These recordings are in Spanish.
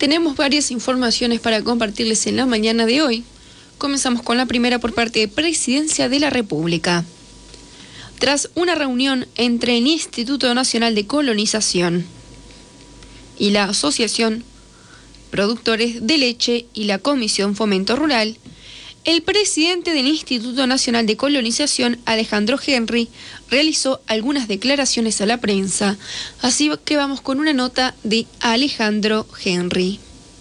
Tenemos varias informaciones para compartirles en la mañana de hoy. Comenzamos con la primera por parte de Presidencia de la República. Tras una reunión entre el Instituto Nacional de Colonización y la Asociación Productores de Leche y la Comisión Fomento Rural, el presidente del Instituto Nacional de Colonización, Alejandro Henry, realizó algunas declaraciones a la prensa. Así que vamos con una nota de Alejandro Henry.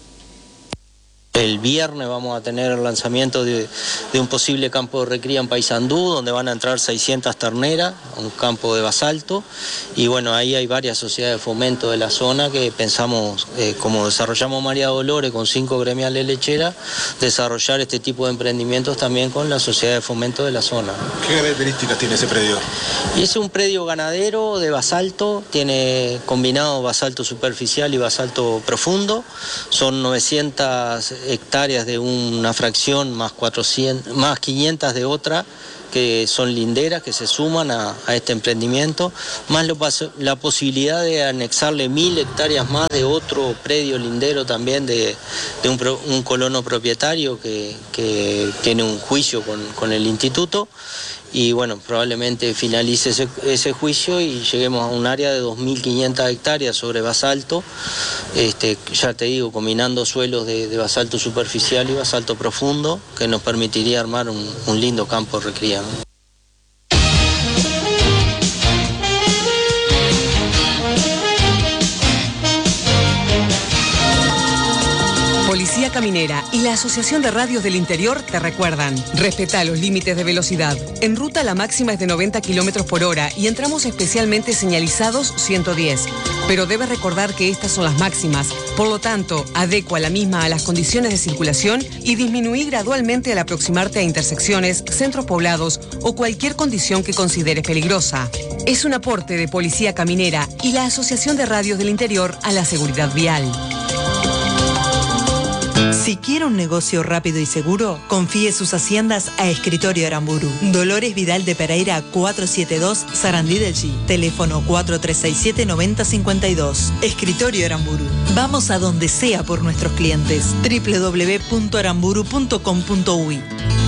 El viernes vamos a tener el lanzamiento de un posible campo de recría en Paysandú, donde van a entrar 600 terneras, un campo de basalto. Y bueno, ahí hay varias sociedades de fomento de la zona que pensamos, como desarrollamos María Dolores con 5 gremiales lecheras, desarrollar este tipo de emprendimientos también con la sociedad de fomento de la zona. ¿Qué características tiene ese predio? Y es un predio ganadero de basalto, tiene combinado basalto superficial y basalto profundo. Son 900 hectáreas de una fracción más 500 de otra, que son linderas, que se suman a este emprendimiento, más la posibilidad de anexarle 1000 hectáreas más de otro predio lindero también de un colono propietario que tiene un juicio con el instituto. Y bueno, probablemente finalice ese juicio y lleguemos a un área de 2.500 hectáreas sobre basalto, ya te digo, combinando suelos de basalto superficial y basalto profundo, que nos permitiría armar un lindo campo de recría, ¿no? Policía Caminera y la Asociación de Radios del Interior te recuerdan: respeta los límites de velocidad. En ruta la máxima es de 90 km por hora y en tramos especialmente señalizados 110. Pero debes recordar que estas son las máximas, por lo tanto, adecua la misma a las condiciones de circulación y disminuí gradualmente al aproximarte a intersecciones, centros poblados o cualquier condición que consideres peligrosa. Es un aporte de Policía Caminera y la Asociación de Radios del Interior a la seguridad vial. Si quiere un negocio rápido y seguro, confíe sus haciendas a Escritorio Aramburu. Dolores Vidal de Pereira 472, Sarandí del G. Teléfono 4367-9052. Escritorio Aramburu. Vamos a donde sea por nuestros clientes. www.aramburu.com.uy.